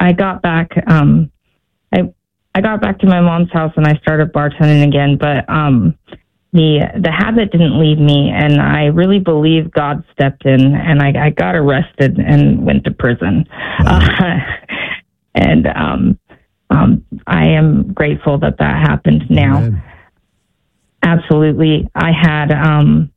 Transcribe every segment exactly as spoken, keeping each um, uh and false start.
I got back, um, I, I got back to my mom's house and I started bartending again, but, um, the, the habit didn't leave me, and I really believe God stepped in, and I, I got arrested and went to prison. Uh, and, um, um, I am grateful that that happened now. Amen. Absolutely. I had, um,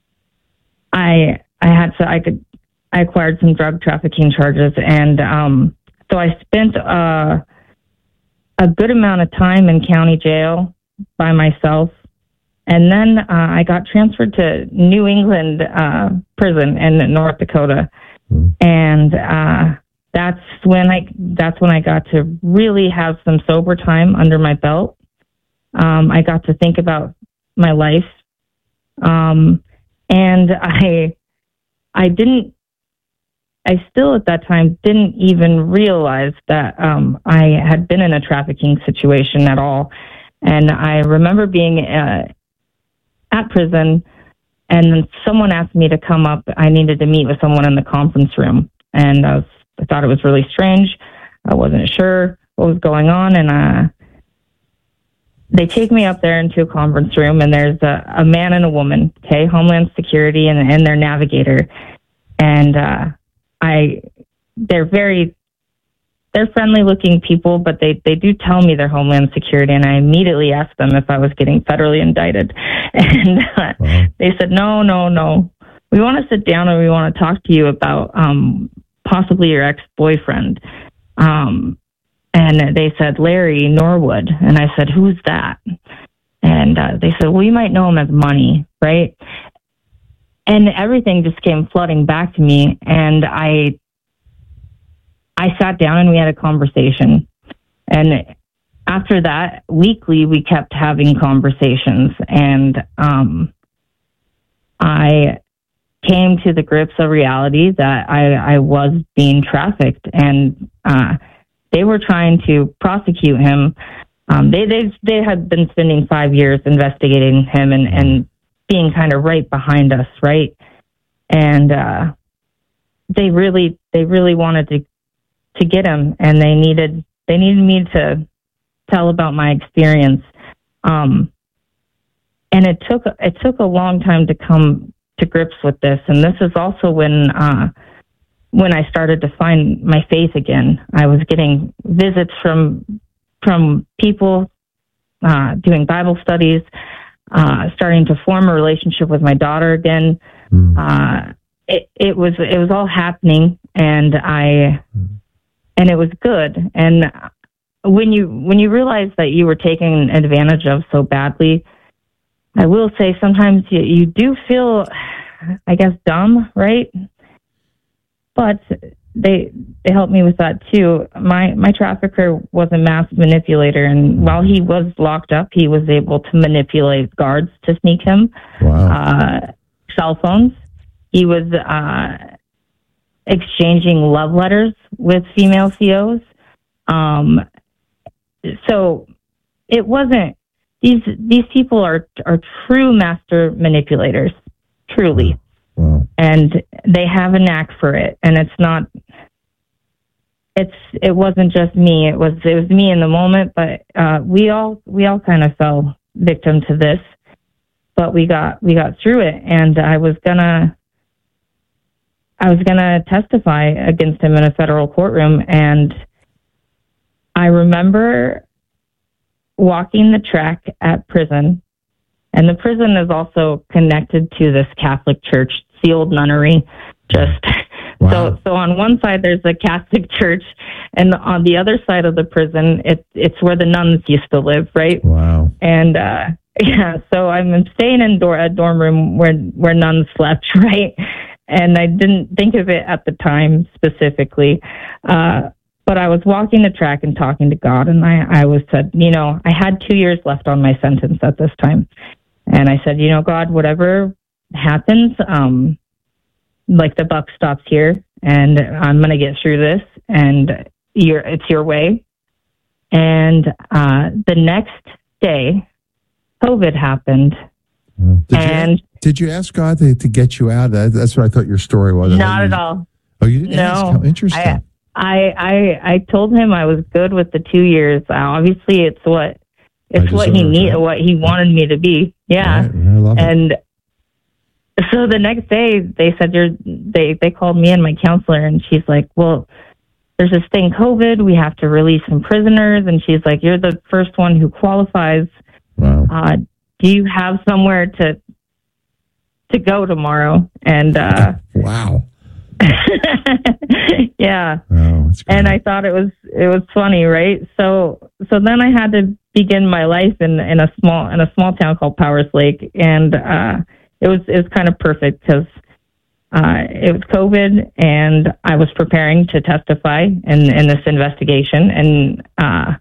I, I had, so I could, I acquired some drug trafficking charges, and, um, so I spent, uh, a good amount of time in county jail by myself. And then, uh, I got transferred to New England, uh, prison in North Dakota. Mm. And, uh, that's when I, that's when I got to really have some sober time under my belt. Um, I got to think about my life. Um, and I, I didn't, I still at that time didn't even realize that, um, I had been in a trafficking situation at all. And I remember being, uh, at prison, and then someone asked me to come up. I needed to meet with someone in the conference room. And I was, I thought it was really strange. I wasn't sure what was going on. And, uh, they take me up there into a conference room, and there's a, a man and a woman, okay, Homeland Security and, and their navigator. And, uh, I, they're very, they're friendly looking people, but they, they do tell me they're Homeland Security. And I immediately asked them if I was getting federally indicted. And uh, wow. They said, no, no, no. We want to sit down and we want to talk to you about, um, possibly your ex-boyfriend. Um, and they said, Larry Norwood. And I said, who's that? And uh, they said, well, you might know him as Money, right? And everything just came flooding back to me. And I, I sat down and we had a conversation. And after that, weekly, we kept having conversations. And um, I came to the grips of reality that I, I was being trafficked. And uh, they were trying to prosecute him. Um, they, they, they had been spending five years investigating him and, and being kind of right behind us, right? And uh, they really, they really wanted to to get him, and they needed they needed me to tell about my experience. Um, and it took it took a long time to come to grips with this. And this is also when uh, when I started to find my faith again. I was getting visits from from people, uh, doing Bible studies, uh, starting to form a relationship with my daughter again. Mm. Uh, it, it was it was all happening, and I. Mm. And it was good. And when you when you realize that you were taken advantage of so badly, I will say sometimes you, you do feel, I guess, dumb, right? But they they helped me with that too. My my trafficker was a mass manipulator, and while he was locked up, he was able to manipulate guards to sneak him. Wow. Uh, cell phones. He was uh, exchanging love letters with female C Os. Um, so it wasn't, these, these people are, are true master manipulators, truly. Wow. And they have a knack for it. And it's not, it's, it wasn't just me. It was, it was me in the moment, but, uh, we all, we all kind of fell victim to this, but we got, we got through it. And I was gonna, I was going to testify against him in a federal courtroom. And I remember walking the track at prison, and the prison is also connected to this Catholic church, it's the old nunnery. Just wow. so, so on one side, there's a Catholic church, and on the other side of the prison, it, it's where the nuns used to live. Right. Wow. And, uh, yeah, so I'm staying in dor- a dorm room where, where nuns slept. Right. And I didn't think of it at the time specifically. Uh, but I was walking the track and talking to God. And I, I was said, you know, I had two years left on my sentence at this time. And I said, you know, God, whatever happens, um, like the buck stops here, and I'm going to get through this, and you're, it's your way. And uh, the next day, COVID happened. Did and you, did you ask God to, to get you out? That's what I thought your story was. Not at all. Oh, you didn't no, ask? How interesting. I, I, I I told him I was good with the two years. Uh, obviously, it's what it's what he deserved, need, right? what he wanted me to be. Yeah, Right, I love it. and so the next day they said you're. They they called me and my counselor, and she's like, "Well, there's this thing, COVID. We have to release some prisoners," and she's like, "You're the first one who qualifies. Wow. Uh, do you have somewhere to to go tomorrow?" And uh, Wow. yeah. Oh, that's great. And I thought it was it was funny, right? So so then I had to begin my life in, in a small in a small town called Powers Lake, and uh, it was it was kind of perfect because uh, it was COVID, and I was preparing to testify in, in this investigation, and uh,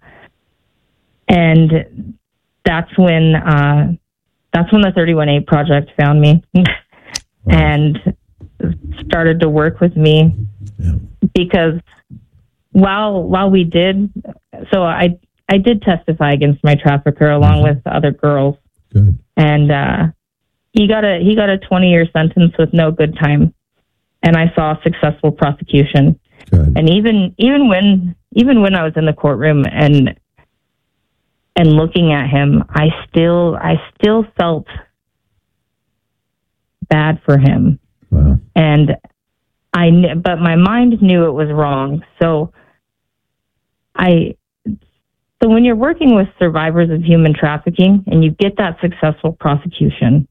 and that's when uh, that's when the thirty-one A project found me and started to work with me. Yeah. Because while while we did, so I I did testify against my trafficker along Mm-hmm. with other girls, Good. and uh, he got a he got a twenty year sentence with no good time, and I saw a successful prosecution. Good. And even even when even when I was in the courtroom and and looking at him, I still I still felt bad for him. Wow. And I, kn- but my mind knew it was wrong. So I, so when you're working with survivors of human trafficking and you get that successful prosecution,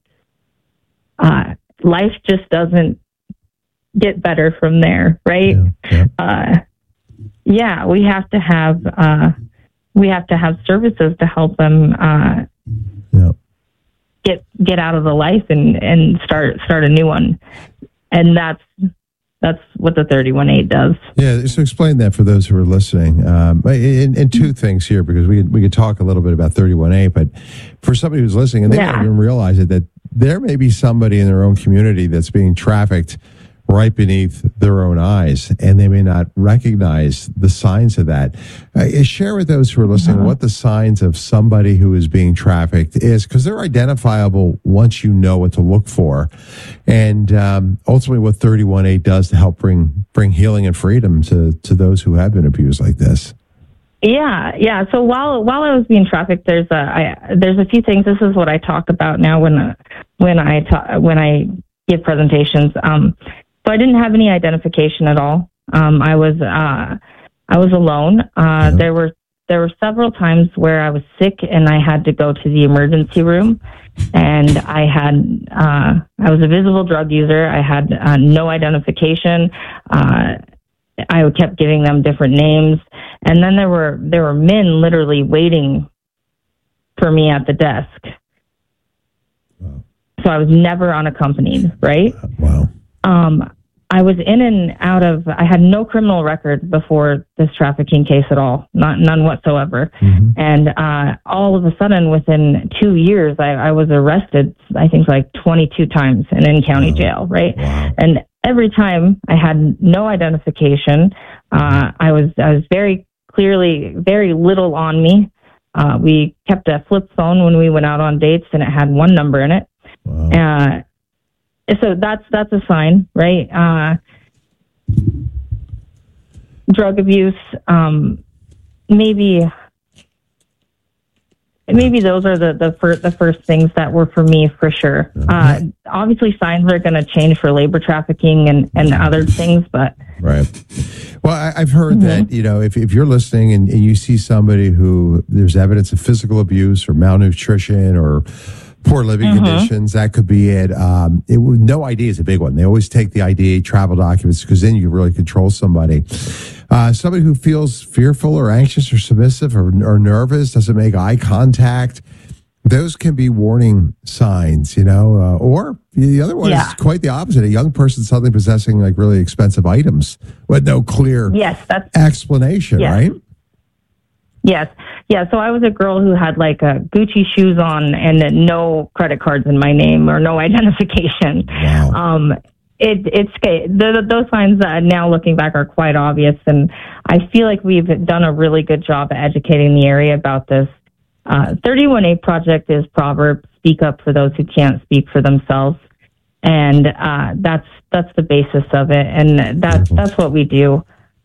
uh, life just doesn't get better from there, right? Yeah. Yeah. Uh, yeah, we have to have, uh, we have to have services to help them, uh, Yeah. get, get out of the life and, and start, start a new one. And that's, That's what the thirty-one A does. Yeah, so explain that for those who are listening. Um, and, and two things here, because we could, we could talk a little bit about thirty-one A, but for somebody who's listening, and they Yeah. don't even realize it, that there may be somebody in their own community that's being trafficked right beneath their own eyes, and they may not recognize the signs of that. Uh, share with those who are listening Uh-huh. what the signs of somebody who is being trafficked is, because they're identifiable once you know what to look for. And um, ultimately what thirty-one A does to help bring bring healing and freedom to, to those who have been abused like this. Yeah, yeah. So while while I was being trafficked, there's a I, there's a few things. This is what I talk about now when uh, when I ta- when I give presentations. Um, so I didn't have any identification at all. Um, I was uh, I was alone. Uh, Yeah. There were there were several times where I was sick and I had to go to the emergency room. And I had, uh, I was a visible drug user. I had uh, no identification. Uh, I kept giving them different names. And then there were, there were men literally waiting for me at the desk. Wow. So I was never unaccompanied, right? Wow. Um, I was in and out of, I had no criminal record before this trafficking case at all, not none whatsoever. Mhm. And uh, all of a sudden, within two years, I, I was arrested, I think like twenty-two times in in-county Wow. jail, right? Wow. And every time I had no identification. Uh, I was I was very clearly, very little on me. Uh, we kept a flip phone when we went out on dates, and it had one number in it. Wow. Uh, so that's that's a sign, right? Uh, drug abuse, um, maybe maybe those are the the first the first things that were for me for sure. Uh, obviously, signs are going to change for labor trafficking and and other things, but Right. Well, I, I've heard Mhm. that, you know, if, if you're listening and, and you see somebody who there's evidence of physical abuse or malnutrition or poor living Mhm. conditions, that could be it. Um, it would- no I D is a big one. They always take the I D, travel documents, because then you really control somebody. Uh, somebody who feels fearful or anxious or submissive or, or nervous, doesn't make eye contact. Those can be warning signs, you know, uh, or the other one Yeah. is quite the opposite. A young person suddenly possessing like really expensive items with no clear yes, that's explanation, Yes. right? yes, yeah. So I was a girl who had like uh, Gucci shoes on and no credit cards in my name or no identification. Wow. Um, it, it's the, those signs uh, now looking back are quite obvious, and I feel like we've done a really good job at educating the area about this. Uh, thirty-one A project is Proverbs, speak up for those who can't speak for themselves, and uh, that's that's the basis of it, and that's that's what we do.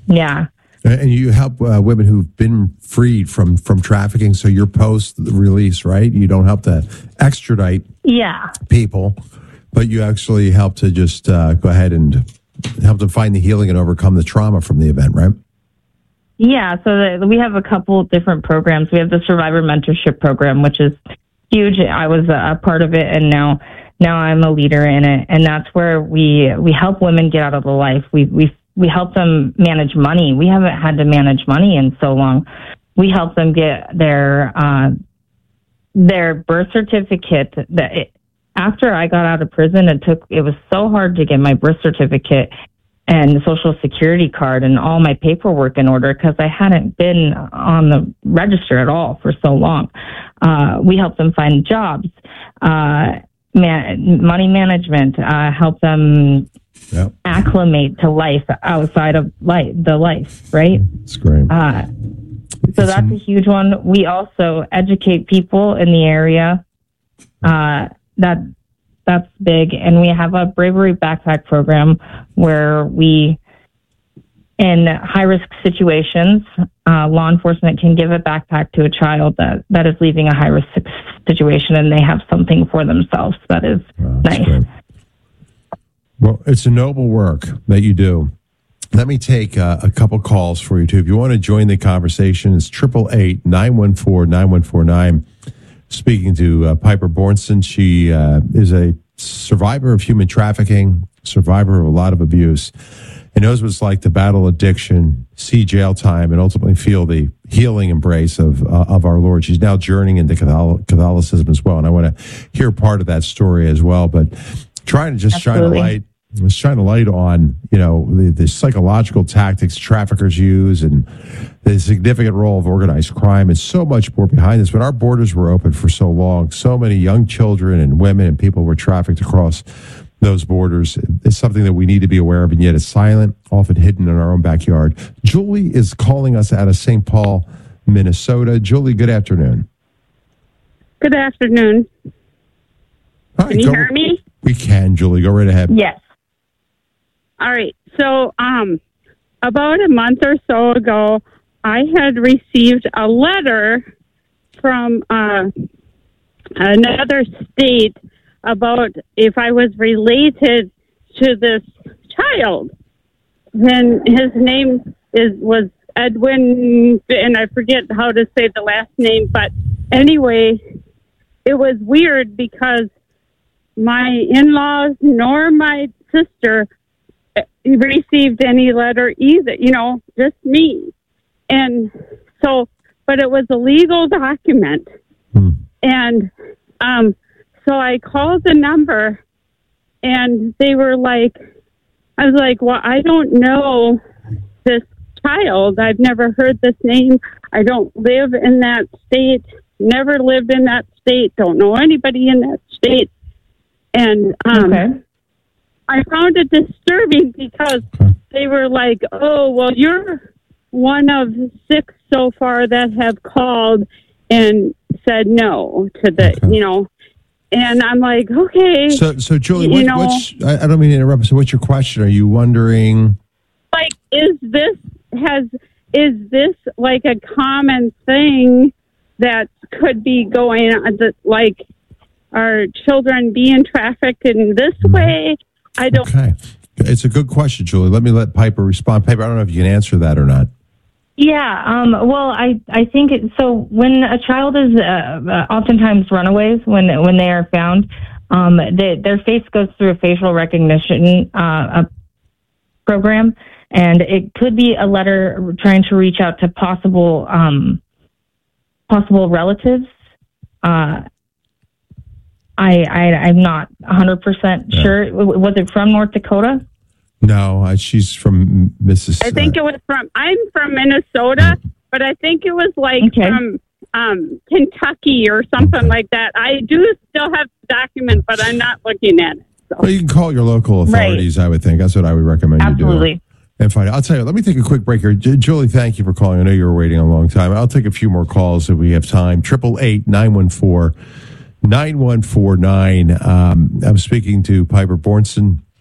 Yeah. And you help uh, women who've been freed from, from trafficking. So you're post release, right? You don't help to extradite Yeah. people, but you actually help to just uh, go ahead and help them find the healing and overcome the trauma from the event, right? Yeah. So the, we have a couple different programs. We have the Survivor Mentorship Program, which is huge. I was a, a part of it, and now now I'm a leader in it. And that's where we we help women get out of the life. We we we help them manage money. We haven't had to manage money in so long. We help them get their uh, their birth certificate. That it, after I got out of prison, it took it was so hard to get my birth certificate and the Social Security card and all my paperwork in order because I hadn't been on the register at all for so long. Uh, we help them find jobs, uh, man, money management, uh, help them yep. acclimate to life outside of life, the life, right? That's great. Uh, so it's that's a huge one. We also educate people in the area. Uh, that That's big. And we have a bravery backpack program where we, in high-risk situations, uh, law enforcement can give a backpack to a child that, that is leaving a high-risk situation, and they have something for themselves that is wow, nice. Great. Well, it's a noble work that you do. Let me take uh, a couple calls for you, too. If you want to join the conversation, it's eight eight eight, nine one four, nine one four nine. Speaking to uh, Piper Bornstein, she uh, is a survivor of human trafficking, survivor of a lot of abuse, and knows what it's like to battle addiction, see jail time, and ultimately feel the healing embrace of uh, of our Lord. She's now journeying into Catholicism as well, and I want to hear part of that story as well. But trying to just Absolutely. shine a light. Was trying to light on, you know, the, the psychological tactics traffickers use and the significant role of organized crime and so much more behind this. When our borders were open for so long, so many young children and women and people were trafficked across those borders. It's something that we need to be aware of, and yet it's silent, often hidden in our own backyard. Julie is calling us out of Saint Paul, Minnesota. Julie, good afternoon. Good afternoon. Hi, can you go, hear me? We can, Julie. Go right ahead. Yes. All right. So, um, about a month or so ago, I had received a letter from uh, another state about if I was related to this child. Then his name is was Edwin, and I forget how to say the last name. But anyway, it was weird because my in-laws nor my sister received any letter either, you know, just me. And so, but it was a legal document. Hmm. And um, so I called the number and they were like, I was like, well, I don't know this child. I've never heard this name. I don't live in that state, never lived in that state, don't know anybody in that state. And um, okay. I found it disturbing because they were like, oh, well, you're one of six so far that have called and said no to the, okay. you know, and I'm like, okay. So, so Julie, what, know, what's, I, I don't mean to interrupt, so what's your question? Are you wondering? Like, is this, has, is this like a common thing that could be going on, that, like, are children being trafficked in this mm-hmm. way? I don't. Okay. It's a good question, Julie. Let me let Piper respond. Piper, I don't know if you can answer that or not. Yeah. Um, well, I, I think it, so. When a child is uh, oftentimes runaways, when when they are found, um, they, their face goes through a facial recognition uh, a program, and it could be a letter trying to reach out to possible um, possible relatives. Uh, I, I, I'm not one hundred percent yeah. sure. Was it from North Dakota? No, uh, she's from Mississippi. I think it was from, I'm from Minnesota, mm. but I think it was like okay. from um, Kentucky or something okay. like that. I do still have the document, but I'm not looking at it. So. Well, you can call your local authorities, right. I would think. That's what I would recommend Absolutely. you do. And find I'll tell you, let me take a quick break here. J- Julie, thank you for calling. I know you were waiting a long time. I'll take a few more calls if we have time. eight eight eight, nine one four, nine one four nine. Um, I'm speaking to Piper Bornstein.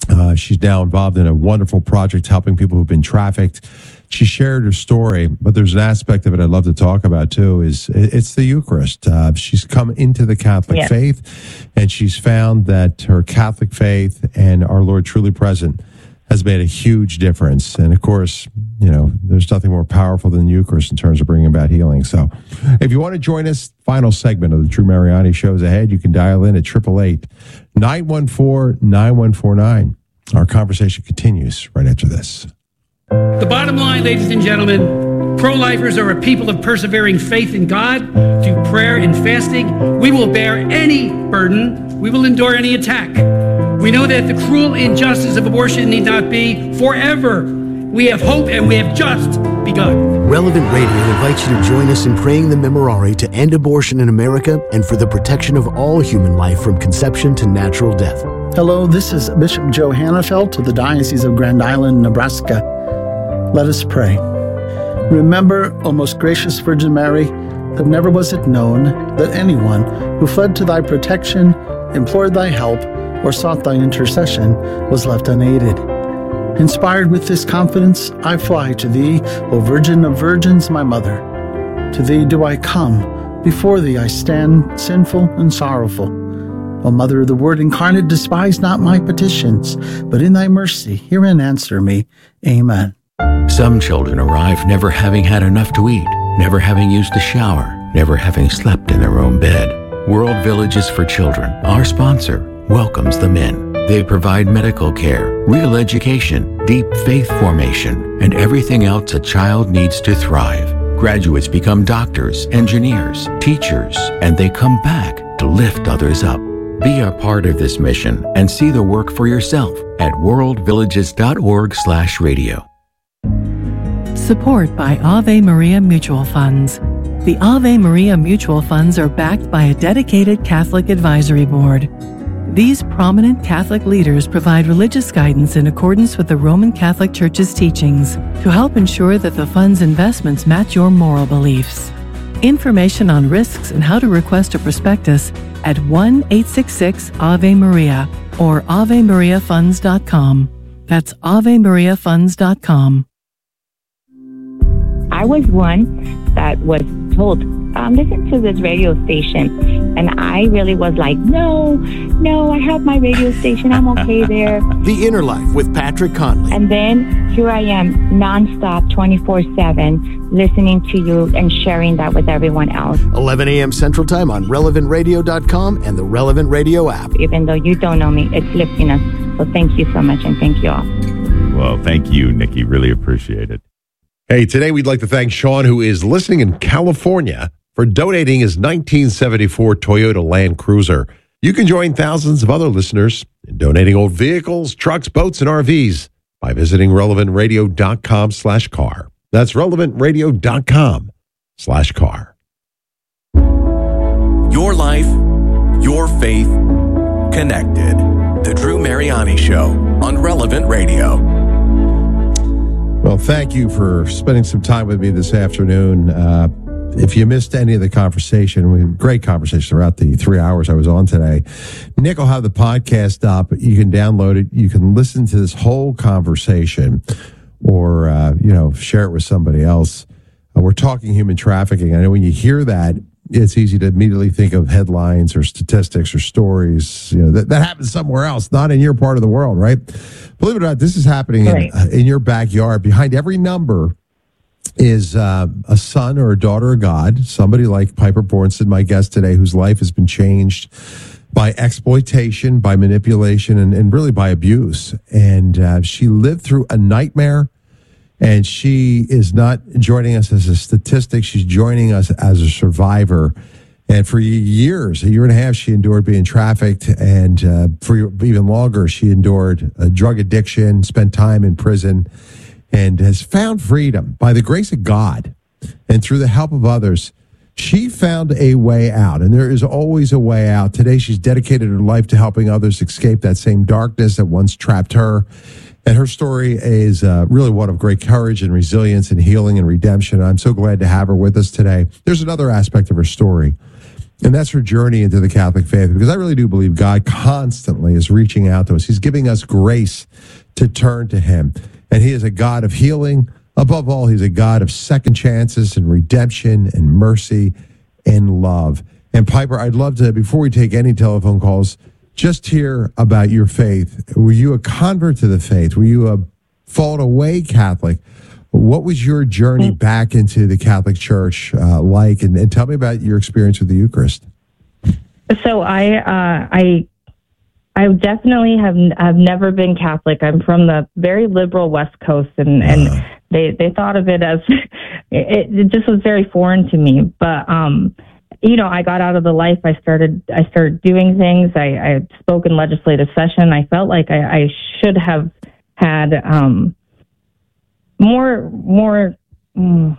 Uh, she's now involved in a wonderful project helping people who've been trafficked. She shared her story, but there's an aspect of it I'd love to talk about too. Is it's the Eucharist. Uh, she's come into the Catholic Yes. faith, and she's found that her Catholic faith and our Lord truly present has made a huge difference. And of course, you know, there's nothing more powerful than the Eucharist in terms of bringing about healing. So, if you want to join us, final segment of the Drew Mariani show is ahead. You can dial in at eight eight eight, nine one four, nine one four nine. Our conversation continues right after this. The bottom line, ladies and gentlemen, pro-lifers are a people of persevering faith in God through prayer and fasting. We will bear any burden. We will endure any attack. We know that the cruel injustice of abortion need not be forever. We have hope, and we have just begun. Relevant Radio invites you to join us in praying the Memorare to end abortion in America and for the protection of all human life from conception to natural death. Hello, this is Bishop Joe Hannafelt of the Diocese of Grand Island, Nebraska. Let us pray. Remember, O most gracious Virgin Mary, that never was it known that anyone who fled to thy protection, implored thy help, or sought thy intercession was left unaided. Inspired with this confidence, I fly to thee, O Virgin of Virgins, my mother. To thee do I come, before thee I stand, sinful and sorrowful. O Mother of the Word incarnate, despise not my petitions, but in thy mercy hear and answer me. Amen. Some children arrive never having had enough to eat, never having used a shower, never having slept in their own bed. World Villages for Children, our sponsor, welcomes them in. They provide medical care, real education, deep faith formation, and everything else a child needs to thrive. Graduates become doctors, engineers, teachers, and they come back to lift others up. Be a part of this mission and see the work for yourself at worldvillages.org slash radio. Support by Ave Maria Mutual Funds. The Ave Maria Mutual Funds are backed by a dedicated Catholic advisory board. These prominent Catholic leaders provide religious guidance in accordance with the Roman Catholic Church's teachings to help ensure that the fund's investments match your moral beliefs. Information on risks and how to request a prospectus at one eight six six Ave Maria or ave maria funds dot com. That's ave maria funds dot com. I was one that was told, um, listen to this radio station. And I really was like, no, no, I have my radio station. I'm okay there. The Inner Life with Patrick Conley. And then here I am, nonstop, twenty-four seven, listening to you and sharing that with everyone else. eleven a.m. Central Time on relevant radio dot com and the Relevant Radio app. Even though you don't know me, it's lifting us. So thank you so much, and thank you all. Well, thank you, Nikki. Really appreciate it. Hey, today we'd like to thank Sean, who is listening in California, for donating his nineteen seventy-four Toyota Land Cruiser. You can join thousands of other listeners in donating old vehicles, trucks, boats, and R Vs by visiting relevant radio dot com slash car. That's relevant radio dot com slash car. Your life, your faith, connected. The Drew Mariani Show on Relevant Radio. Well, thank you for spending some time with me this afternoon. Uh, if you missed any of the conversation, we had great conversation throughout the three hours I was on today. Nick will have the podcast up. You can download it. You can listen to this whole conversation or, uh, you know, share it with somebody else. Uh, we're talking human trafficking. I know when you hear that, it's easy to immediately think of headlines or statistics or stories, you know, that, that happens somewhere else, not in your part of the world, right? Believe it or not, this is happening right. in, uh, in your backyard. Behind every number is uh, a son or a daughter of God, somebody like Piper Bornstein, my guest today, whose life has been changed by exploitation, by manipulation, and, and really by abuse. And uh, she lived through a nightmare. And she is not joining us as a statistic. She's joining us as a survivor. And for years, a year and a half, she endured being trafficked. And uh, for even longer, she endured a drug addiction, spent time in prison, and has found freedom by the grace of God and through the help of others. She found a way out, and there is always a way out. Today, she's dedicated her life to helping others escape that same darkness that once trapped her. And her story is uh, really one of great courage and resilience and healing and redemption. I'm so glad to have her with us today. There's another aspect of her story. And that's her journey into the Catholic faith, because I really do believe God constantly is reaching out to us. He's giving us grace to turn to him. And he is a God of healing. Above all, he's a God of second chances and redemption and mercy and love. And Piper, I'd love to, before we take any telephone calls, just hear about your faith. Were you a convert to the faith? Were you a fallen away Catholic? What was your journey back into the Catholic Church uh, like? And, and tell me about your experience with the Eucharist. So I, uh, I, I definitely have have never been Catholic. I'm from the very liberal West Coast, and, and uh. they, they thought of it as it, it just was very foreign to me. But um, you know, I got out of the life. I started I started doing things. I, I spoke in legislative session. I felt like I, I should have had um. More, more, mm,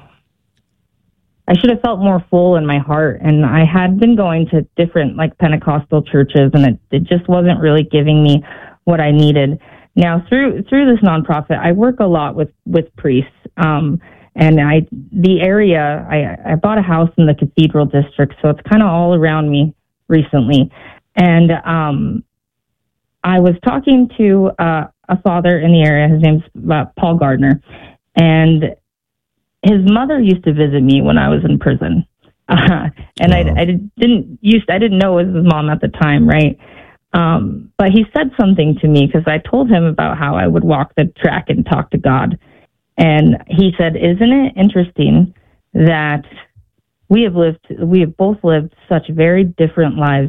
I should have felt more full in my heart. And I had been going to different like Pentecostal churches, and it, it just wasn't really giving me what I needed. Now through, through this nonprofit, I work a lot with, with priests. Um, and I, the area, I, I bought a house in the Cathedral District, so it's kind of all around me recently. And, um, I was talking to, uh, a father in the area. His name's uh, Paul Gardner, and his mother used to visit me when I was in prison. Uh, and wow. I, I didn't used I didn't know it was his mom at the time, right? Um, but he said something to me because I told him about how I would walk the track and talk to God, and he said, "Isn't it interesting that we have lived, we have both lived such very different lives,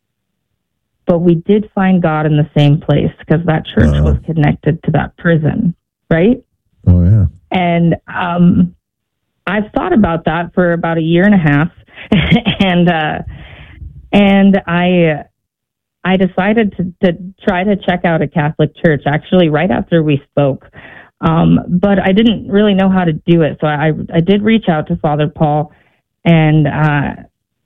but we did find God in the same place because that church uh, was connected to that prison, right?" Oh, yeah. And um, I've thought about that for about a year and a half, and uh, and I I decided to, to try to check out a Catholic church, actually, right after we spoke. Um, but I didn't really know how to do it, so I, I did reach out to Father Paul, and uh,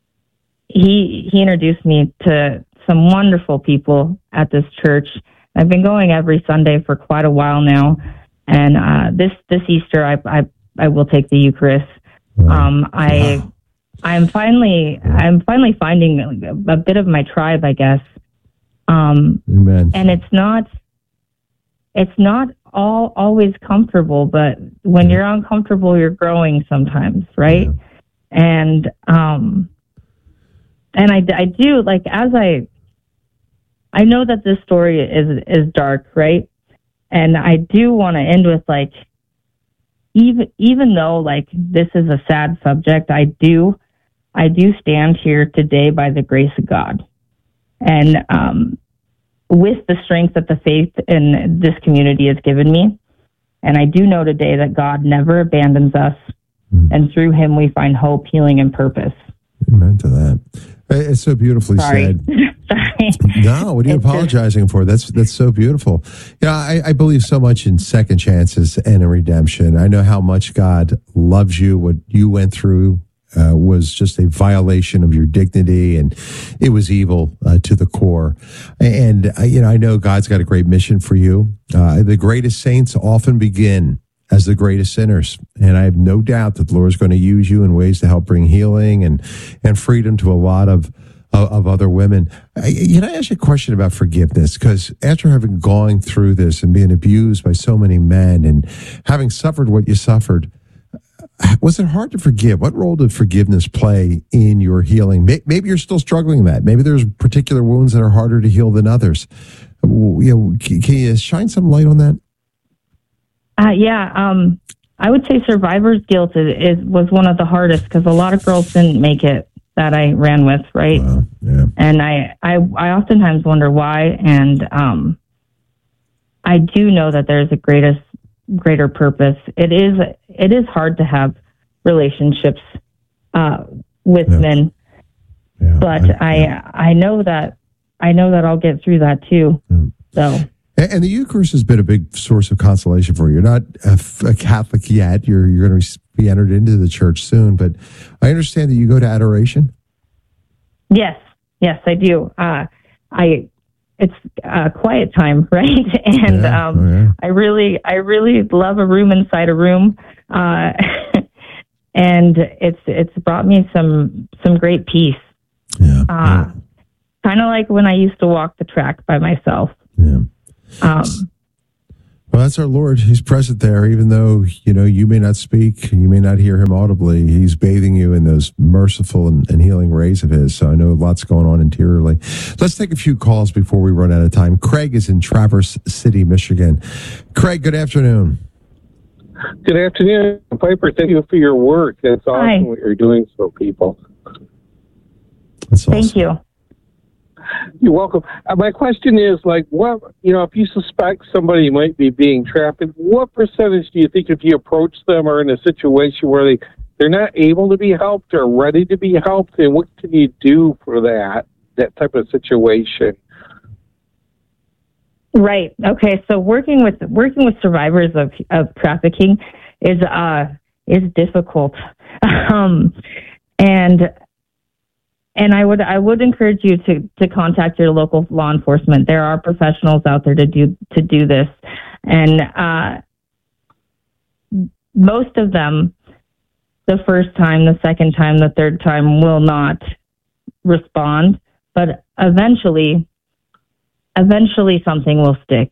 he he introduced me to some wonderful people at this church. I've been going every Sunday for quite a while now, and uh, this this Easter I, I I will take the Eucharist. Wow. Um, I wow. I'm finally I'm finally finding a bit of my tribe, I guess. Um, Amen. And it's not it's not all always comfortable, but when you're uncomfortable, you're growing sometimes, right? Yeah. And um, and I I do like as I. I know that this story is is dark, right? And I do want to end with like, even even though like this is a sad subject, I do I do stand here today by the grace of God, and um, with the strength that the faith in this community has given me. And I do know today that God never abandons us, mm. and through Him we find hope, healing, and purpose. Amen to that. It's so beautifully Sorry. said. Sorry. No, what are you it's apologizing just... for? That's that's so beautiful. Yeah, I, I believe so much in second chances and in redemption. I know how much God loves you. What you went through uh, was just a violation of your dignity, and it was evil uh, to the core. And uh, you know, I know God's got a great mission for you. Uh, the greatest saints often begin as the greatest sinners. And I have no doubt that the Lord is going to use you in ways to help bring healing and, and freedom to a lot of, of, of other women. I, can I ask you a question about forgiveness? Because after having gone through this and being abused by so many men and having suffered what you suffered, was it hard to forgive? What role did forgiveness play in your healing? Maybe you're still struggling with that. Maybe there's particular wounds that are harder to heal than others. You know, can you shine some light on that? Uh, yeah, um, I would say survivor's guilt is, is was one of the hardest because a lot of girls didn't make it that I ran with, right? Wow, yeah. And I, I, I oftentimes wonder why, and um, I do know that there's a greatest, greater purpose. It is, it is hard to have relationships uh, with yeah. men, yeah, but I, I, yeah. I know that I know that I'll get through that too. Mm. So. And the Eucharist has been a big source of consolation for you. You're not a, a Catholic yet. You're you're going to be entered into the church soon. But I understand that you go to adoration. Yes, yes, I do. Uh, I it's a quiet time, right? And yeah. um, oh, yeah. I really, I really love a room inside a room, uh, and it's it's brought me some some great peace. Yeah. Uh, kind of like when I used to walk the track by myself. Yeah. Um, Well, that's our Lord. He's present there, even though, you know, you may not speak, you may not hear him audibly. He's bathing you in those merciful and, and healing rays of his. So I know lots going on interiorly. Let's take a few calls before we run out of time. Craig is in Traverse City, Michigan. Craig, good afternoon. Good afternoon, Piper. Thank you for your work. It's awesome Hi. what you're doing for people. That's awesome. Thank you. You're welcome. Uh, my question is, like, what, you know, if you suspect somebody might be being trafficked, what percentage do you think if you approach them or in a situation where they, they're not able to be helped or ready to be helped, and what can you do for that, that type of situation? Right. Okay. So working with working with survivors of of trafficking is uh is difficult, um, and and I would I would encourage you to to contact your local law enforcement. There are professionals out there to do to do this, and uh, most of them, the first time, the second time, the third time, will not respond, but eventually. Eventually, something will stick,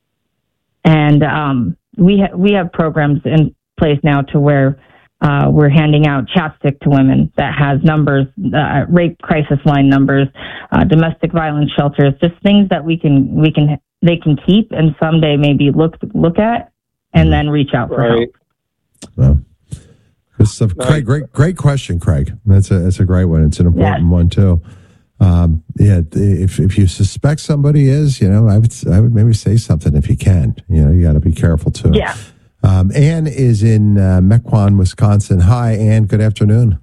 and um, we ha- we have programs in place now to where uh, we're handing out chapstick to women that has numbers, uh, rape crisis line numbers, uh, domestic violence shelters, just things that we can we can they can keep and someday maybe look look at and then reach out for Right. help. Well, good stuff. Craig, great, great question, Craig. That's a that's a great one. It's an important Yes. one too. Um, yeah, if if you suspect somebody is, you know, I would I would maybe say something if you can. You know, you got to be careful too. Yeah. Um, Ann is in uh, Mequon, Wisconsin. Hi, Ann. Good afternoon.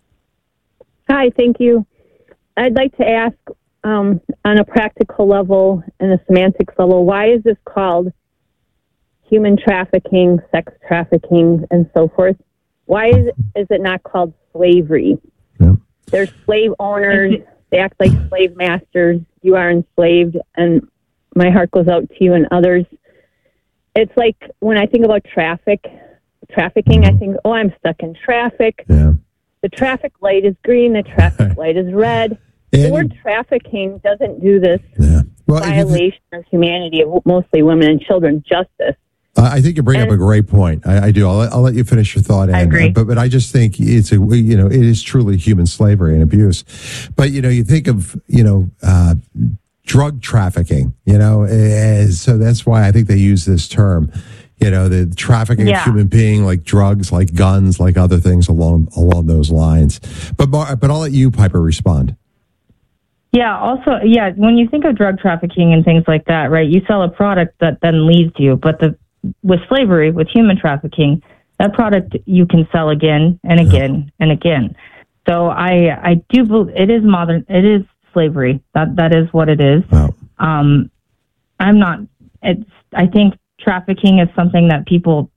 Hi, thank you. I'd like to ask, um, on a practical level and a semantics level, why is this called human trafficking, sex trafficking, and so forth? Why is, is it not called slavery? Yeah. There's slave owners. They act like slave masters. You are enslaved, and my heart goes out to you and others. It's like when I think about traffic, trafficking, I think, oh, I'm stuck in traffic. Yeah. The traffic light is green. The traffic light is red. And- the word trafficking doesn't do this Yeah. Well, if you th- violation of humanity of mostly women and children justice. Uh, I think you bring up a great point. I, I do. I'll, let- I'll let you finish your thought. I Ann. agree. But but I just think it's a you know it is truly human slavery and abuse. But you know you think of you know uh, drug trafficking. You know, as, so that's why I think they use this term. You know, the trafficking Yeah. of human being, like drugs, like guns, like other things along along those lines. But Mar- but I'll let you, Piper, respond. Yeah, also, yeah, when you think of drug trafficking and things like that, right, you sell a product that then leaves you. But the with slavery, with human trafficking, that product you can sell again and again and again. So I I do believe it is modern, it is slavery. That That is what it is. Wow. Um, I'm not, it's, I think trafficking is something that people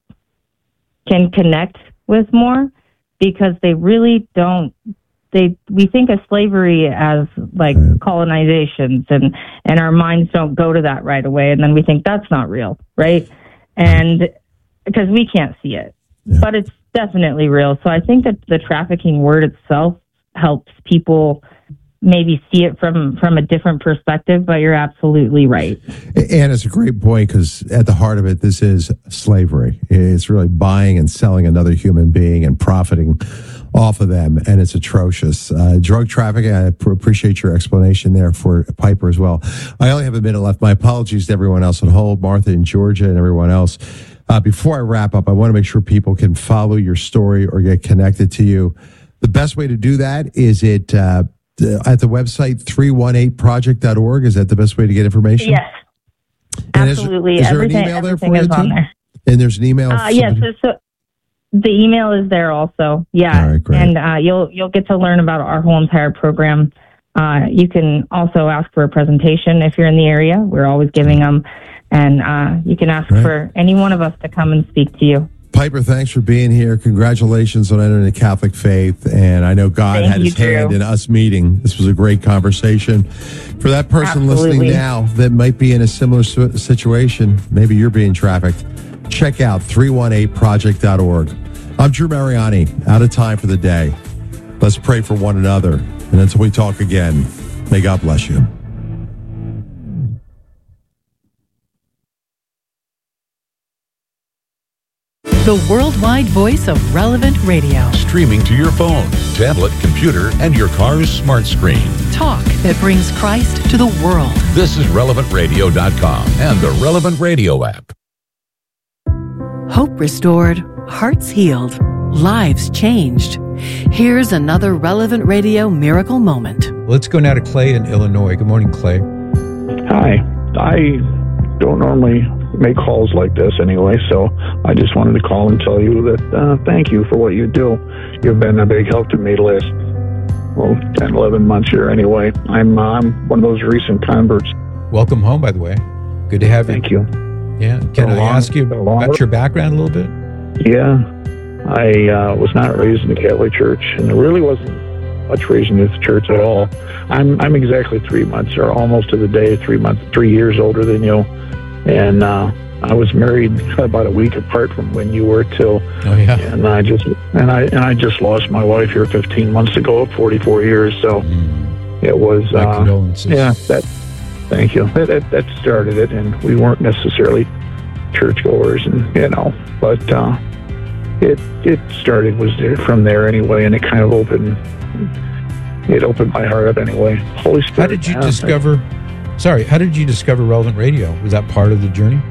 can connect with more because they really don't. They we think of slavery as like Right. colonizations, and and our minds don't go to that right away, and then we think that's not real, right? And because we can't see it, Yeah. but it's definitely real. So I think that the trafficking word itself helps people maybe see it from from a different perspective. But you're absolutely right. And it's a great point because at the heart of it, this is slavery. It's really buying and selling another human being and profiting off of them, and it's atrocious. Uh, drug trafficking, I pr- appreciate your explanation there for Piper as well. I only have a minute left. My apologies to everyone else on hold, Martha in Georgia and everyone else. Uh, before I wrap up, I want to make sure people can follow your story or get connected to you. The best way to do that is it uh, at the website three one eight project dot org. Is that the best way to get information? Yes, And is- absolutely. Is, there everything an email there everything for you is on too? there. And there's an email. Uh, yes, somebody- so, so the email is there also. Yeah, All right, great. and uh, you'll you'll get to learn about our whole entire program. Uh, you can also ask for a presentation if you're in the area. We're always giving them, and uh, you can ask Right. for any one of us to come and speak to you. Piper, thanks for being here. Congratulations on entering the Catholic faith. And I know God Thank had you, his hand Drew. in us meeting. This was a great conversation. For that person Absolutely. listening now that might be in a similar si- situation, maybe you're being trafficked, check out three one eight project dot org. I'm Drew Mariani, out of time for the day. Let's pray for one another. And until we talk again, may God bless you. The worldwide voice of Relevant Radio. Streaming to your phone, tablet, computer, and your car's smart screen. Talk that brings Christ to the world. This is relevant radio dot com and the Relevant Radio app. Hope restored, hearts healed, lives changed. Here's another Relevant Radio miracle moment. Let's go now to Clay in Illinois. Good morning, Clay. Hi. I don't normally make calls like this anyway, so I just wanted to call and tell you that uh, thank you for what you do. You've been a big help to me the last, well, ten, eleven months here anyway. I'm, uh, I'm one of those recent converts. Welcome home, by the way. Good to have you. Thank you. Yeah. Can I long, ask you about your background a little bit? Yeah. I uh, was not raised in the Catholic Church, and there really wasn't much raised in the church at all. I'm I'm exactly three months, or almost to the day, three months, three years older than you. And uh, I was married about a week apart from when you were too. Oh yeah. And I just and I and I just lost my wife here fifteen months ago at forty-four years. So mm. it was. My uh, condolences. Yeah. That. Thank you. That, that that started it, and we weren't necessarily churchgoers, and you know, but uh, it it started was there from there anyway, and it kind of opened. It opened my heart up anyway. Holy Spirit. How did you discover? Sorry, how did you discover Relevant Radio? Was that part of the journey?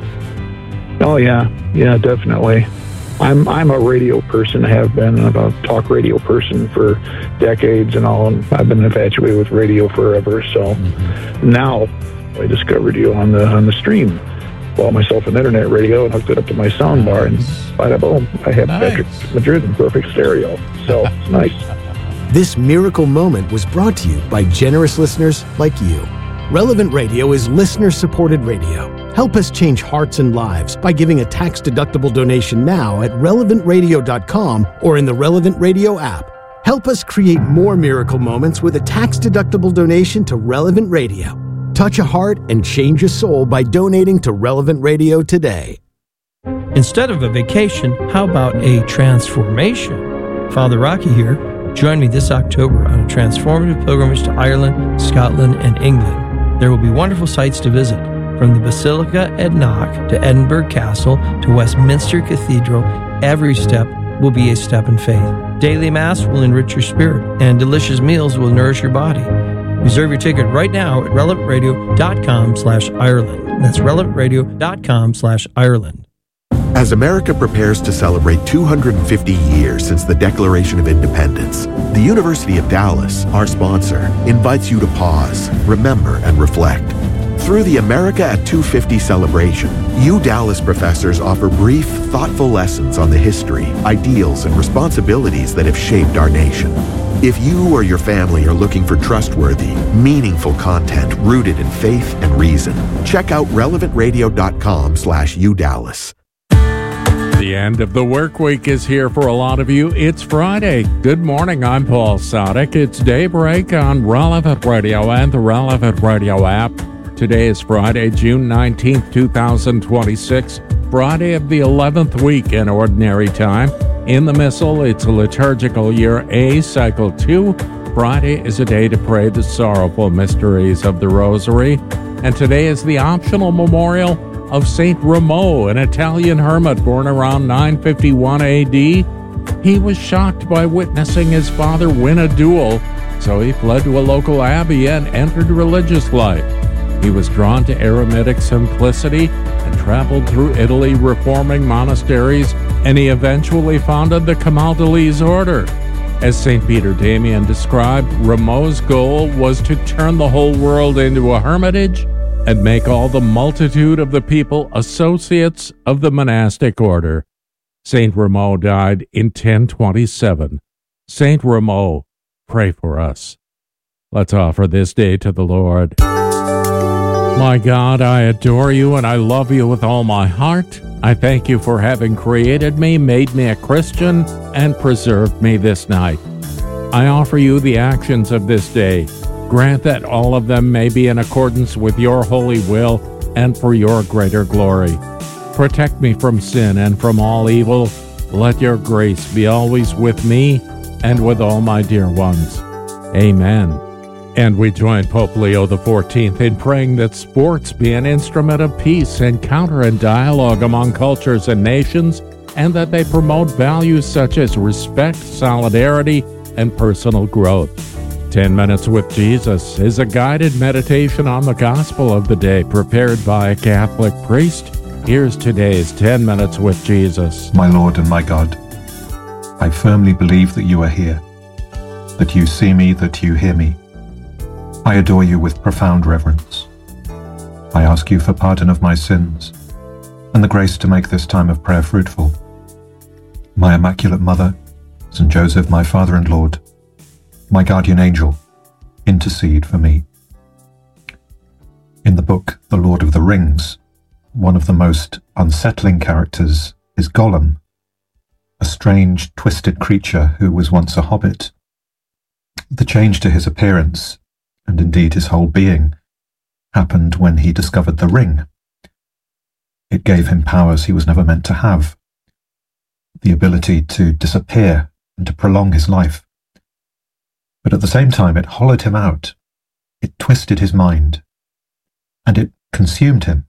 Oh yeah, yeah, definitely. I'm I'm a radio person, have been a talk radio person for decades and all, and I've been infatuated with radio forever. So mm-hmm. now I discovered you on the on the stream. Bought myself an internet radio and hooked it up to my sound bar, and bada boom, I have nice. Patrick Madrid in perfect stereo. So it's nice. This miracle moment was brought to you by generous listeners like you. Relevant Radio is listener-supported radio. Help us change hearts and lives by giving a tax-deductible donation now at relevant radio dot com or in the Relevant Radio app. Help us create more miracle moments with a tax-deductible donation to Relevant Radio. Touch a heart and change a soul by donating to Relevant Radio today. Instead of a vacation, how about a transformation? Father Rocky here. Join me this October on a transformative pilgrimage to Ireland, Scotland, and England. There will be wonderful sights to visit, from the Basilica at Knock to Edinburgh Castle to Westminster Cathedral. Every step will be a step in faith. Daily Mass will enrich your spirit, and delicious meals will nourish your body. Reserve your ticket right now at relevant radio dot com slash Ireland. That's relevant radio dot com slash Ireland. As America prepares to celebrate two hundred fifty years since the Declaration of Independence, the University of Dallas, our sponsor, invites you to pause, remember, and reflect. Through the America at two fifty celebration, U Dallas professors offer brief, thoughtful lessons on the history, ideals, and responsibilities that have shaped our nation. If you or your family are looking for trustworthy, meaningful content rooted in faith and reason, check out relevant radio dot com slash U Dallas. The end of the work week is here for a lot of you. It's Friday. Good morning. I'm Paul Sadek. It's Daybreak on Relevant Radio and the Relevant Radio app. Today is Friday, June nineteenth, twenty twenty-six, Friday of the eleventh week in Ordinary Time. In the Missal, it's a liturgical year A, cycle two. Friday is a day to pray the sorrowful mysteries of the Rosary. And today is the optional memorial of Saint Remo, an Italian hermit born around nine fifty-one A D. He was shocked by witnessing his father win a duel, so he fled to a local abbey and entered religious life. He was drawn to eremitic simplicity and traveled through Italy reforming monasteries, and he eventually founded the Camaldolese order. As Saint Peter Damian described, Remo's goal was to turn the whole world into a hermitage and make all the multitude of the people associates of the monastic order. Saint Remo died in ten twenty-seven. Saint Remo, pray for us. Let's offer this day to the Lord. My God, I adore you and I love you with all my heart. I thank you for having created me, made me a Christian, and preserved me this night. I offer you the actions of this day. Grant that all of them may be in accordance with your holy will and for your greater glory. Protect me from sin and from all evil. Let your grace be always with me and with all my dear ones. Amen. And we join Pope Leo the fourteenth in praying that sports be an instrument of peace, encounter, and dialogue among cultures and nations, and that they promote values such as respect, solidarity, and personal growth. Ten Minutes with Jesus is a guided meditation on the gospel of the day prepared by a Catholic priest. Here's today's Ten Minutes with Jesus. My Lord and my God, I firmly believe that you are here, that you see me, that you hear me. I adore you with profound reverence. I ask you for pardon of my sins and the grace to make this time of prayer fruitful. My Immaculate Mother, Saint Joseph, my Father and Lord, my guardian angel, intercede for me. In the book The Lord of the Rings, one of the most unsettling characters is Gollum, a strange, twisted creature who was once a hobbit. The change to his appearance, and indeed his whole being, happened when he discovered the ring. It gave him powers he was never meant to have, the ability to disappear and to prolong his life. But at the same time, it hollowed him out, it twisted his mind, and it consumed him.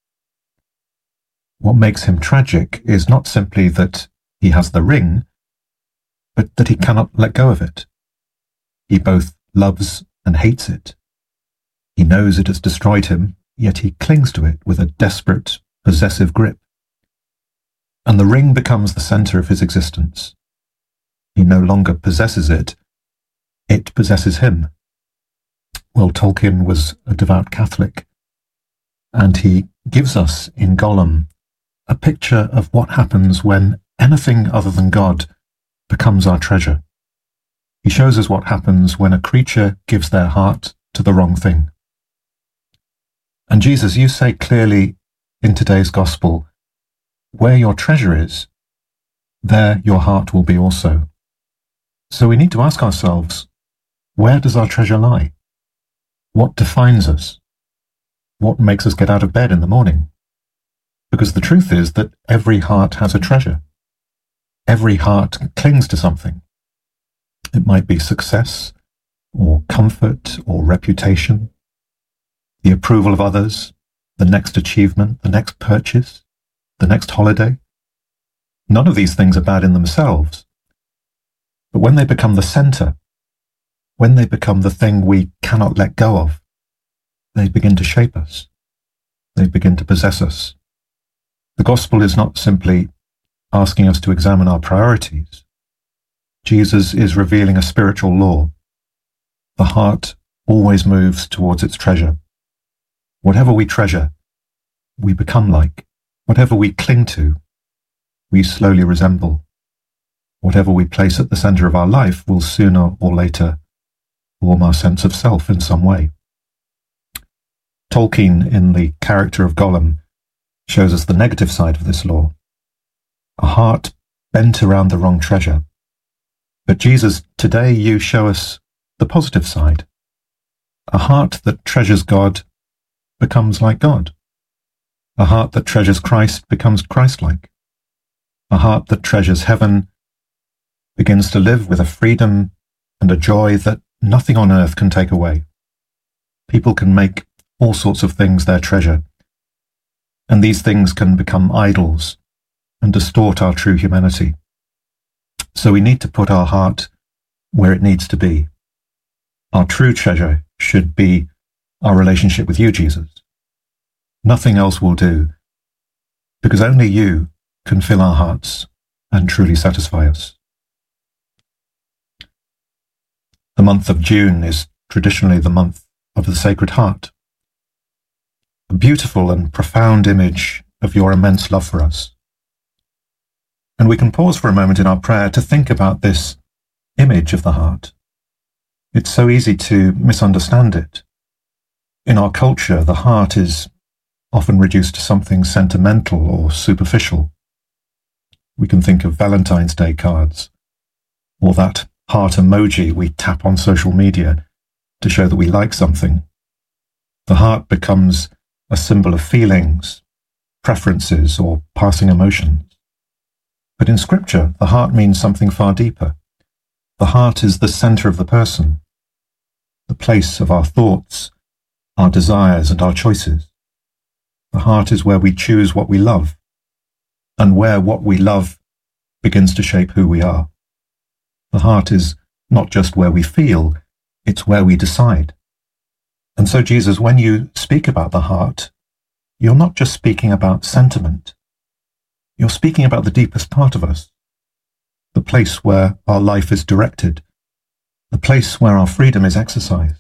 What makes him tragic is not simply that he has the ring, but that he cannot let go of it. He both loves and hates it. He knows it has destroyed him, yet he clings to it with a desperate, possessive grip. And the ring becomes the center of his existence. He no longer possesses it, it possesses him. Well, Tolkien was a devout Catholic, and he gives us in Gollum a picture of what happens when anything other than God becomes our treasure. He shows us what happens when a creature gives their heart to the wrong thing. And Jesus, you say clearly in today's gospel, where your treasure is, there your heart will be also. So we need to ask ourselves, where does our treasure lie? What defines us? What makes us get out of bed in the morning? Because the truth is that every heart has a treasure. Every heart clings to something. It might be success, or comfort, or reputation, the approval of others, the next achievement, the next purchase, the next holiday. None of these things are bad in themselves. But when they become the center, when they become the thing we cannot let go of, they begin to shape us. They begin to possess us. The gospel is not simply asking us to examine our priorities. Jesus is revealing a spiritual law. The heart always moves towards its treasure. Whatever we treasure, we become like. Whatever we cling to, we slowly resemble. Whatever we place at the center of our life will sooner or later form our sense of self in some way. Tolkien, in the character of Gollum, shows us the negative side of this law. A heart bent around the wrong treasure. But Jesus, today you show us the positive side. A heart that treasures God becomes like God. A heart that treasures Christ becomes Christ-like. A heart that treasures heaven begins to live with a freedom and a joy that nothing on earth can take away. People can make all sorts of things their treasure, and these things can become idols and distort our true humanity. So we need to put our heart where it needs to be. Our true treasure should be our relationship with you, Jesus. Nothing else will do, because only you can fill our hearts and truly satisfy us. The month of June is traditionally the month of the Sacred Heart, a beautiful and profound image of your immense love for us. And we can pause for a moment in our prayer to think about this image of the heart. It's so easy to misunderstand it. In our culture, the heart is often reduced to something sentimental or superficial. We can think of Valentine's Day cards, or that heart emoji we tap on social media to show that we like something. The heart becomes a symbol of feelings, preferences, or passing emotions. But in Scripture, the heart means something far deeper. The heart is the center of the person, the place of our thoughts, our desires, and our choices. The heart is where we choose what we love, and where what we love begins to shape who we are. The heart is not just where we feel, it's where we decide. And so, Jesus, when you speak about the heart, you're not just speaking about sentiment. You're speaking about the deepest part of us, the place where our life is directed, the place where our freedom is exercised.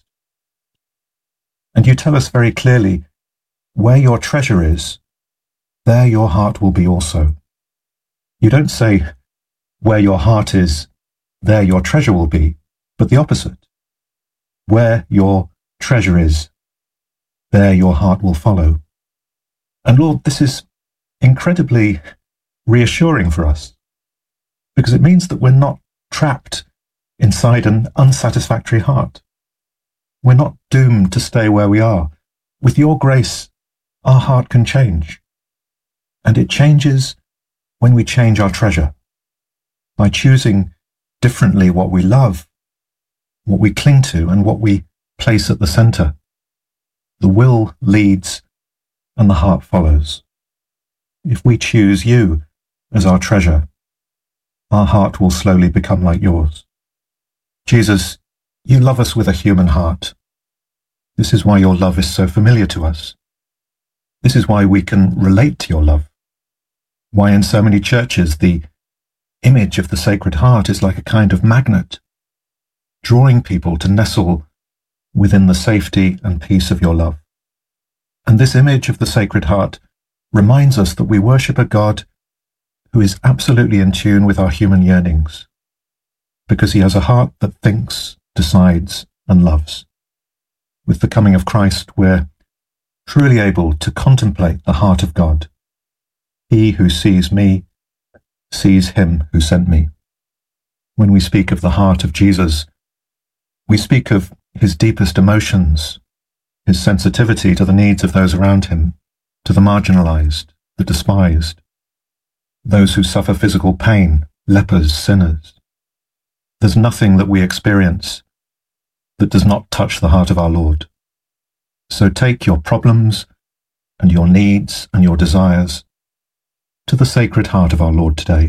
And you tell us very clearly, where your treasure is, there your heart will be also. You don't say, where your heart is, there your treasure will be, but the opposite. Where your treasure is, there your heart will follow. And Lord, this is incredibly reassuring for us, because it means that we're not trapped inside an unsatisfactory heart. We're not doomed to stay where we are. With your grace, our heart can change. And it changes when we change our treasure, by choosing differently what we love, what we cling to, and what we place at the center. The will leads and the heart follows. If we choose you as our treasure, our heart will slowly become like yours. Jesus, you love us with a human heart. This is why your love is so familiar to us. This is why we can relate to your love. Why in so many churches the image of the Sacred Heart is like a kind of magnet, drawing people to nestle within the safety and peace of your love. And this image of the Sacred Heart reminds us that we worship a God who is absolutely in tune with our human yearnings, because he has a heart that thinks, decides, and loves. With the coming of Christ, we're truly able to contemplate the heart of God. He who sees me sees him who sent me. When we speak of the heart of Jesus, we speak of his deepest emotions, his sensitivity to the needs of those around him, to the marginalized, the despised, those who suffer physical pain, lepers, sinners. There's nothing that we experience that does not touch the heart of our Lord. So take your problems and your needs and your desires to the Sacred Heart of our Lord today.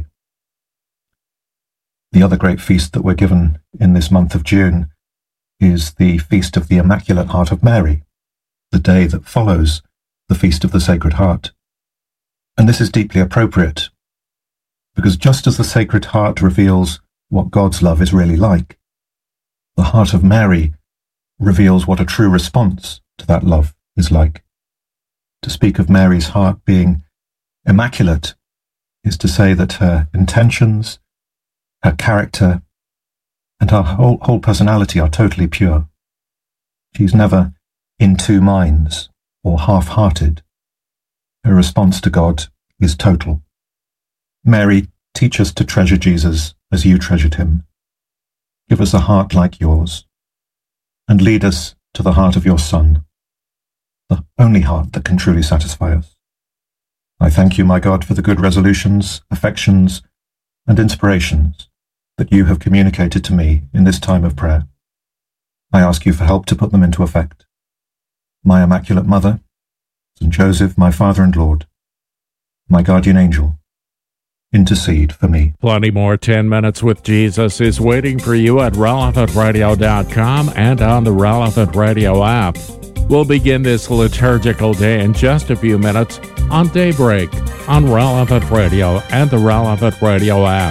The other great feast that we're given in this month of June is the Feast of the Immaculate Heart of Mary, the day that follows the Feast of the Sacred Heart. And this is deeply appropriate, because just as the Sacred Heart reveals what God's love is really like, the Heart of Mary reveals what a true response to that love is like. To speak of Mary's heart being immaculate is to say that her intentions, her character, and her whole, whole personality are totally pure. She's never in two minds or half-hearted. Her response to God is total. Mary, teach us to treasure Jesus as you treasured him. Give us a heart like yours, and lead us to the heart of your Son, the only heart that can truly satisfy us. I thank you, my God, for the good resolutions, affections, and inspirations that you have communicated to me in this time of prayer. I ask you for help to put them into effect. My Immaculate Mother, Saint Joseph, my Father and Lord, my guardian angel, intercede for me. Plenty more ten Minutes with Jesus is waiting for you at relevant radio dot com and on the Relevant Radio app. We'll begin this liturgical day in just a few minutes on Daybreak on Relevant Radio and the Relevant Radio app.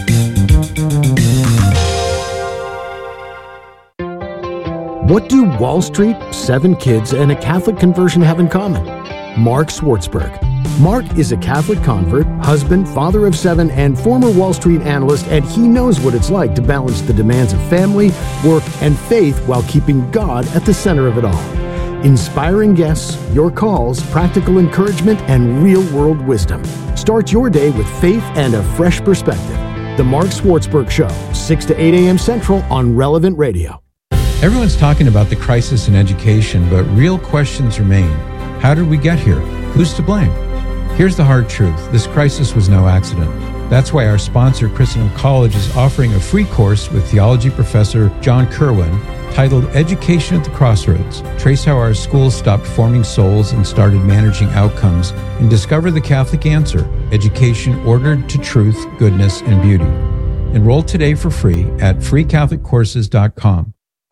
What do Wall Street, seven kids, and a Catholic conversion have in common? Mark Swartzberg. Mark is a Catholic convert, husband, father of seven, and former Wall Street analyst, and he knows what it's like to balance the demands of family, work, and faith while keeping God at the center of it all. Inspiring guests, your calls, practical encouragement, and real-world wisdom. Start your day with faith and a fresh perspective. The Mark Swartzberg Show, six to eight a.m. Central on Relevant Radio. Everyone's talking about the crisis in education, but real questions remain. How did we get here? Who's to blame? Here's the hard truth. This crisis was no accident. That's why our sponsor, Christendom College, is offering a free course with theology professor John Kerwin titled Education at the Crossroads. Trace how our schools stopped forming souls and started managing outcomes, and discover the Catholic answer, education ordered to truth, goodness, and beauty. Enroll today for free at free catholic courses dot com.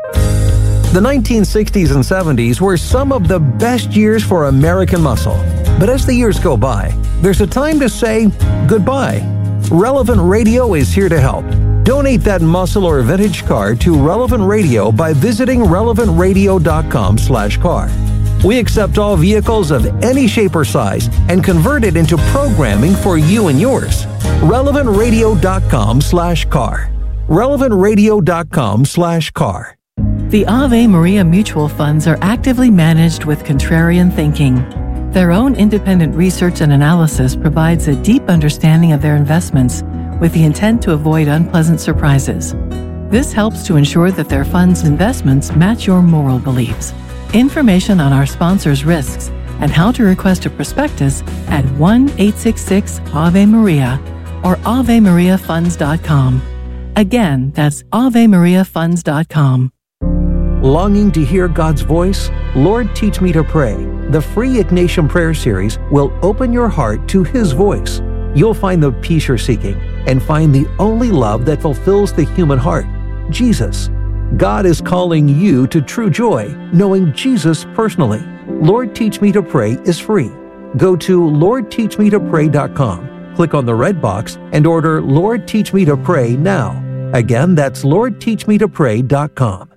The nineteen sixties and seventies were some of the best years for American muscle. But as the years go by, there's a time to say goodbye. Relevant Radio is here to help. Donate that muscle or vintage car to Relevant Radio by visiting relevant radio dot com slash car. We accept all vehicles of any shape or size and convert it into programming for you and yours. relevant radio dot com slash car. relevant radio dot com slash car. The Ave Maria mutual funds are actively managed with contrarian thinking. Their own independent research and analysis provides a deep understanding of their investments with the intent to avoid unpleasant surprises. This helps to ensure that their funds' investments match your moral beliefs. Information on our sponsors' risks and how to request a prospectus at one eight six six Ave Maria or ave maria funds dot com. Again, that's ave maria funds dot com. Longing to hear God's voice? Lord, Teach Me to Pray. The free Ignatian Prayer Series will open your heart to His voice. You'll find the peace you're seeking and find the only love that fulfills the human heart, Jesus. God is calling you to true joy, knowing Jesus personally. Lord, Teach Me to Pray is free. Go to lord teach me to pray dot com, click on the red box, and order Lord, Teach Me to Pray now. Again, that's lord teach me to pray dot com.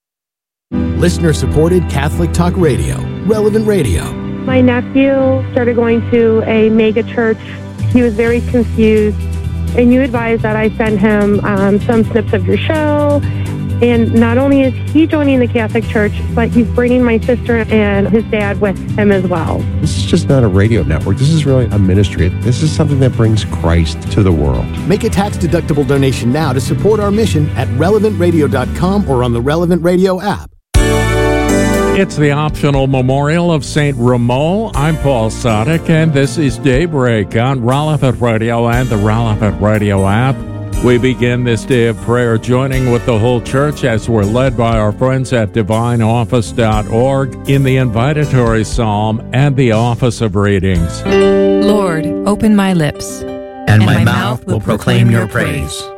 Listener-supported Catholic Talk Radio, Relevant Radio. My nephew started going to a mega church. He was very confused, and you advised that I send him um, some snips of your show. And not only is he joining the Catholic Church, but he's bringing my sister and his dad with him as well. This is just not a radio network. This is really a ministry. This is something that brings Christ to the world. Make a tax-deductible donation now to support our mission at relevant radio dot com or on the Relevant Radio app. It's the optional memorial of Saint Ramo. I'm Paul Sadek, and this is Daybreak on Relevant Radio and the Relevant Radio app. We begin this day of prayer joining with the whole church as we're led by our friends at divine office dot org in the invitatory psalm and the office of readings. Lord, open my lips, and, and my, my mouth will proclaim your praise.